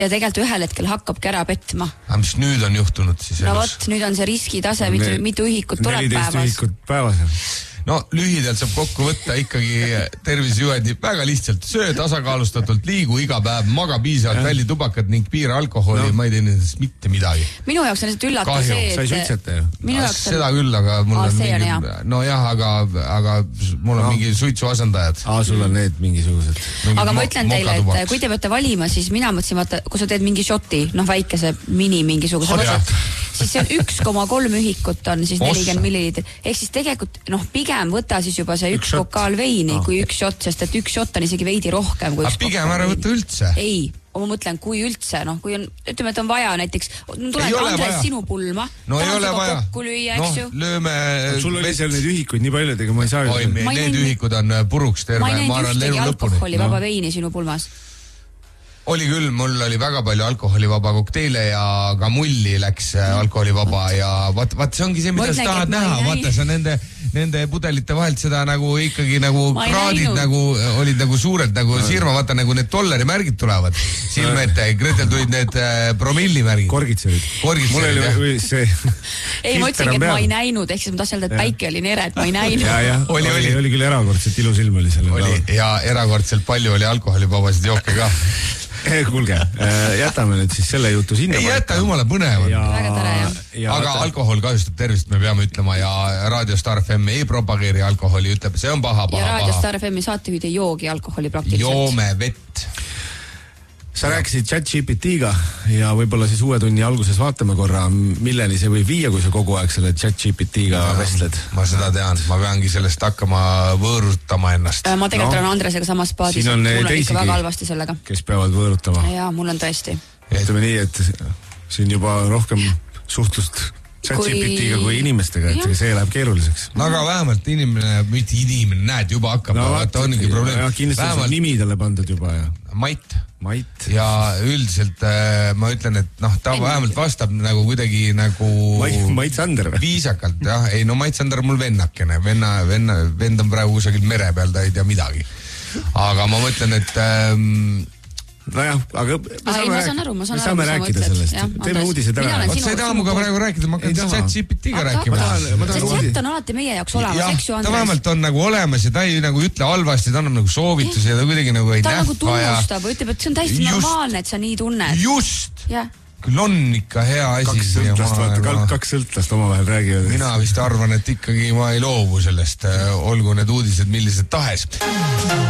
ja tegelikult ühel hetkel hakkabki ära petma. Aga mis nüüd on juhtunud siis? No vot, nüüd on see riskitase, mitu ühikut tuleb 14 ühikut päevas. No lühidalt saab kokku võtta ikkagi tervisejuhendi väga lihtsalt. Söö tasakaalustatult, liigu iga päev, maga piisavalt, välli tubakat ning piira alkoholi, ma ei tee nendest mitte midagi. Minu jaoks on lihtsalt üllatav see, et... Sa ei suitseta ju? Seda küll, aga mul on mingi... No jah, aga mul on mingi suitsuasendajad. Sul on need mingisugused. Aga ma ütlen teile, et kui te peate valima, siis mina mõtlesin, vaata, kui sa teed mingi šoti, väikese mini mingisuguse siis see on 1,3 ühikut on siis 40 milliliitrit. Ehk siis tegelikult, pigem võta siis juba see üks pokaal veini kui üks šot, sest et üks šot on isegi veidi rohkem kui üks pokaal. Pigem ära võtta üldse? Ei, ma mõtlen, kui üldse, kui on, ütleme, et on vaja näiteks, tuleb Andres sinu pulma. No ei ole vaja. Kokku lüüa, eks ju. Lööme... Sul oli seal neid ühikuid nii palju, ega ma ei saa ju. Need ühikud on puruks terve. Ma ei näinud ühtegi alkoholi vaba veini sinu pulmas. Oli küll, mul oli väga palju alkoholivaba kokteile ja ka mulli läks alkoholivaba ja vaat see ongi see, mida sa tahad näha, vaata sa nende pudelite vahelt seda nagu ikkagi nagu kraadid nagu olid nagu suurelt nagu sirma, vaata nagu need dollari märgid tulevad silme ette, Gretel tulid need promillimärgid. Korgitserid. Mul oli see... Ei, ma ütlesin, et ma ei näinud, ehk siis ma tahtsin öelda, et päike oli nere, et ma ei näinud. Oli küll erakordselt ilus ilm oli sellel päeval. Ja erakordselt palju oli alkoholivabasid jooke ka. Kuulge, jätame nüüd siis selle jutu sinna. Ei jäta, jumala põnev. Väga tore, jah. Aga alkohol kahjustab tervist, me peame ütlema ja Radio Star FM ei propageeri alkoholi, ütleb, see on paha. Ja Radio Star FM saatejuhid ei joogi alkoholi praktiliselt. Joome vett. Sa rääkisid ChatGPT-ga ja võib-olla siis uue tunni alguses vaatame korra, milleni see võib viia, kui sa kogu aeg selle ChatGPT-ga vestled. Ma seda tean, ma peangi sellest hakkama võõrutama ennast. Ma tegelikult olen Andresega samas paadis, mul on ikka väga halvasti sellega. Kes peavad võõrutama. Jaa, mul on tõesti. Ütleme nii, et siin juba rohkem suhtlust ChatGPT-ga kui inimestega, et see läheb keeruliseks. No aga vähemalt inimene, näed, juba hakkab. Vaata, ongi probleem. Kindlasti on nimi talle pandud juba. Mait. Ja üldiselt ma ütlen, et ta vähemalt vastab nagu kuidagi nagu... Mait Sander või? Viisakalt, jah. Ei, Mait Sander on mul vennakene. Vend on praegu kusagil mere peal, ta ei tea midagi. Aga ma mõtlen, et... Nojah, aga ma saame rääkida sellest. Teeme uudised ära. Sa ei taha muga praegu rääkida, ma hakkan ChatGPT-ga rääkima. See chat on alati meie jaoks olemas, eks ju, Andres? Ta vähemalt on nagu olemas ja ta ei nagu ütle halvasti, ta annab nagu soovitusi ja ta kuidagi nagu ei nähva. Ta nagu tunnustab, ütleb, et see on täiesti normaalne, et sa nii tunned. Just! Küll on ikka hea asi. Kaks sõltlast omavahel räägivad. Mina vist arvan, et ikkagi ma ei loobu sellest, olgu need uudised millised tahes.